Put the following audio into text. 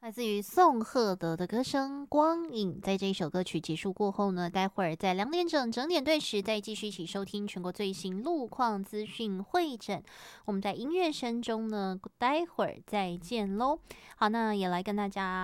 来自于宋赫德的歌声《光影》。在这一首歌曲结束过后呢，待会儿在2点整点对时再继续一起收听全国最新路况资讯会诊。我们在音乐声中呢，待会儿再见喽。好，那也来跟大家